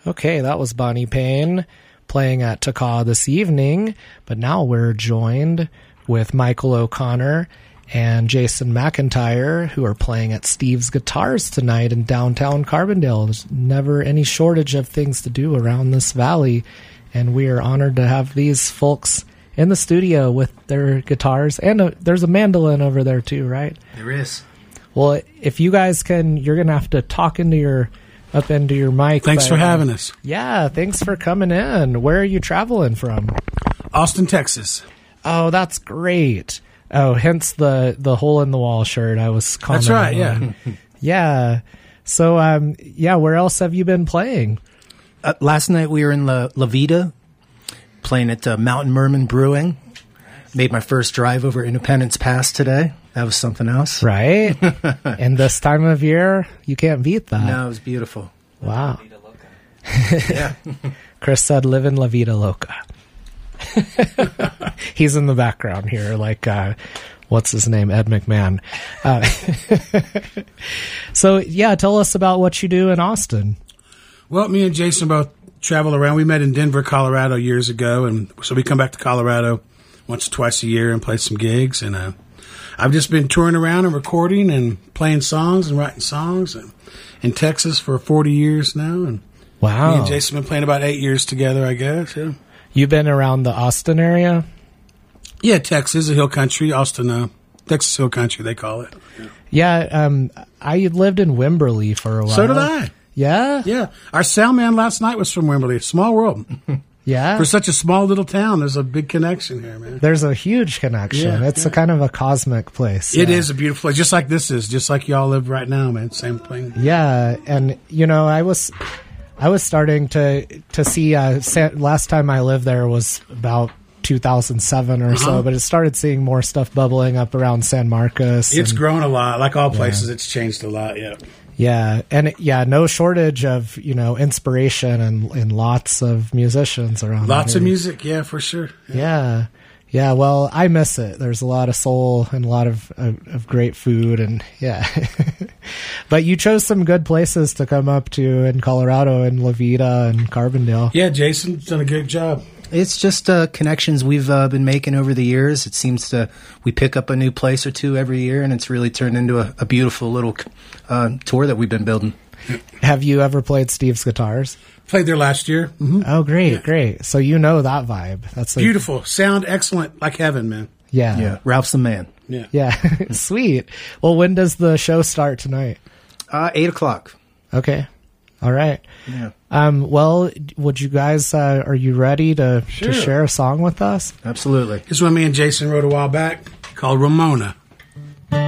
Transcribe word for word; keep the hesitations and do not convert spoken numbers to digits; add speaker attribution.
Speaker 1: Okay, that was Bonnie Payne playing at Taka this evening, but now we're joined with Michael O'Connor and Jason McIntyre, who are playing at Steve's Guitars tonight in downtown Carbondale. There's never any shortage of things to do around this valley, and we are honored to have these folks in the studio with their guitars, and a, there's a mandolin over there too, right?
Speaker 2: There is.
Speaker 1: Well, if you guys can, you're gonna have to talk into your up into your mic.
Speaker 3: Thanks
Speaker 1: but,
Speaker 3: for having
Speaker 1: uh,
Speaker 3: us.
Speaker 1: Yeah, thanks for coming in. Where are you traveling from?
Speaker 3: Austin, Texas.
Speaker 1: Oh, that's great. Oh, hence the the hole in the wall shirt I was commenting
Speaker 3: That's right. Yeah,
Speaker 1: on. Yeah. So, um, yeah, where else have you been playing?
Speaker 2: Uh, last night we were in La, La Vida, playing at uh, Mountain Merman Brewing. Made my first drive over Independence Pass today. That was something else.
Speaker 1: Right? And this time of year, you can't beat that.
Speaker 2: No, it was beautiful.
Speaker 1: Wow.
Speaker 2: Yeah.
Speaker 1: Chris said, live in La Vida Loca. He's in the background here, like, uh, what's his name? Ed McMahon. Uh, so, yeah, tell us about what you do in Austin.
Speaker 3: Well, me and Jason both travel around. We met in Denver, Colorado years ago, and so we come back to Colorado once or twice a year and play some gigs. And uh, I've just been touring around and recording and playing songs and writing songs and in Texas for forty years now. And
Speaker 1: wow.
Speaker 3: Me and Jason have been playing about eight years together, I guess. Yeah.
Speaker 1: You've been around the Austin area?
Speaker 3: Yeah, Texas, a hill country, Austin, uh, Texas Hill Country, they call it. Yeah,
Speaker 1: yeah um, I lived in Wimberley for a while.
Speaker 3: So did I.
Speaker 1: Yeah?
Speaker 3: Yeah. Our sound man last night was from Wimberley. Small world.
Speaker 1: Yeah?
Speaker 3: For such a small little town, there's a big connection here, man.
Speaker 1: There's a huge connection.
Speaker 3: Yeah,
Speaker 1: it's
Speaker 3: yeah.
Speaker 1: a kind of a cosmic place.
Speaker 3: It
Speaker 1: yeah.
Speaker 3: is a beautiful place, just like this is, just like y'all live right now, man. Same thing.
Speaker 1: Yeah, and, you know, I was... I was starting to to see. Uh, San, last time I lived there was about two thousand seven or uh-huh. so, but it started seeing more stuff bubbling up around San Marcos.
Speaker 3: It's
Speaker 1: and,
Speaker 3: grown a lot, like all places.
Speaker 1: Yeah.
Speaker 3: It's changed a lot. Yeah,
Speaker 1: yeah, and yeah, no shortage of you know inspiration and, and lots of musicians around.
Speaker 3: Lots
Speaker 1: here.
Speaker 3: of music, yeah, for sure.
Speaker 1: Yeah. yeah, yeah. Well, I miss it. There's a lot of soul and a lot of of, of great food, and yeah. But you chose some good places to come up to in Colorado and La Vida and Carbondale.
Speaker 3: Yeah, Jason's done a good job.
Speaker 2: It's just uh, connections we've uh, been making over the years. It seems to we pick up a new place or two every year, and it's really turned into a, a beautiful little uh, tour that we've been building.
Speaker 1: Have you ever played Steve's Guitars?
Speaker 3: Played there last year. Mm-hmm.
Speaker 1: Oh, great,
Speaker 3: yeah.
Speaker 1: great. So you know that vibe. That's like,
Speaker 3: beautiful. Sound excellent, like heaven, man.
Speaker 1: Yeah.
Speaker 2: Yeah, Ralph's the man.
Speaker 3: Yeah.
Speaker 1: Yeah. Sweet. Well, when does the show start tonight?
Speaker 2: Uh, eight o'clock.
Speaker 1: Okay. All right.
Speaker 2: Yeah.
Speaker 1: Um, well, would you guys, uh, are you ready to,
Speaker 3: Sure.
Speaker 1: to share a song with us?
Speaker 2: Absolutely.
Speaker 3: This one me and Jason wrote a while back called Ramona.